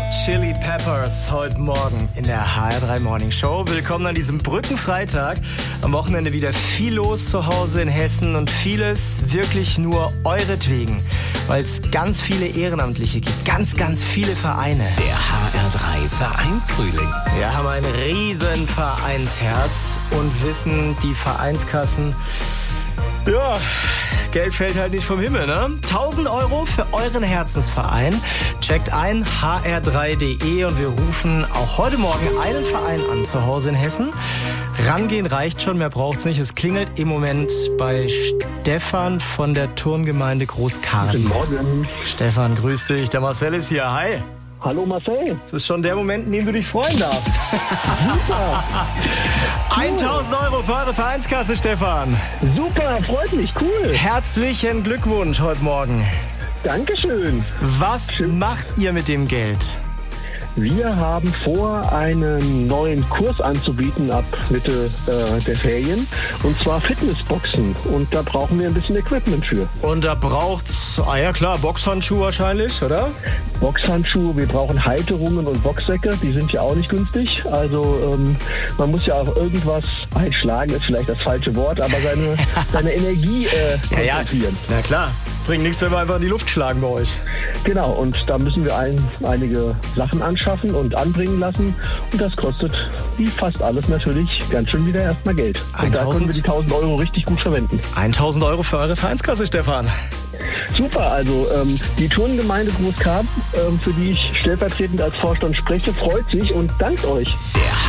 Chili Peppers heute Morgen in der HR3 Morning Show. Willkommen an diesem Brückenfreitag. Am Wochenende wieder viel los zu Hause in Hessen und vieles wirklich nur euretwegen, weil es ganz viele Ehrenamtliche gibt, ganz viele Vereine. Der HR3 Vereinsfrühling. Wir haben ein riesen Vereinsherz und wissen, die Vereinskassen, ja, Geld fällt halt nicht vom Himmel, ne? 1.000 € für euren Herzensverein. Checkt ein hr3.de und wir rufen auch heute Morgen einen Verein an zu Hause in Hessen. Rangehen reicht schon, mehr braucht's nicht. Es klingelt im Moment bei Stefan von der Turngemeinde Großkarten. Guten Morgen. Stefan, grüß dich. Der Marcel ist hier. Hi. Hallo Marcel. Das ist schon der Moment, in dem du dich freuen darfst. Super. 1.000 € für eure Vereinskasse, Stefan. Super, freut mich, cool. Herzlichen Glückwunsch heute Morgen. Dankeschön. Was macht ihr mit dem Geld? Wir haben vor, einen neuen Kurs anzubieten ab Mitte der Ferien. Und zwar Fitnessboxen. Und da brauchen wir ein bisschen Equipment für. Und da braucht's, ja klar, Boxhandschuhe wahrscheinlich, oder? Boxhandschuhe, wir brauchen Halterungen und Boxsäcke. Die sind ja auch nicht günstig. Also man muss ja auch irgendwas einschlagen, ist vielleicht das falsche Wort, aber seine Energie konzentrieren. Ja klar. Bringt nichts, wenn wir einfach in die Luft schlagen bei euch. Genau, und da müssen wir einige Sachen anschaffen und anbringen lassen. Und das kostet, wie fast alles natürlich, ganz schön wieder erstmal Geld. Und da können wir die 1.000 € richtig gut verwenden. 1.000 € für eure Vereinskasse, Stefan. Super, also die Turngemeinde Großkarten, für die ich stellvertretend als Vorstand spreche, freut sich und dankt euch. Der